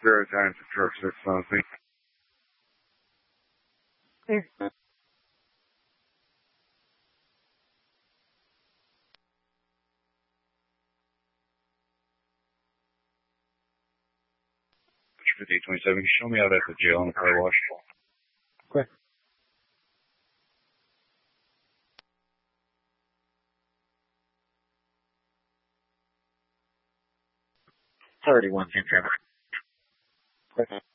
0 times the truck 6 something. Clear. Push 5827, show me out at the jail on the car wash. Quick. Thirty-one, same traffic. Quick.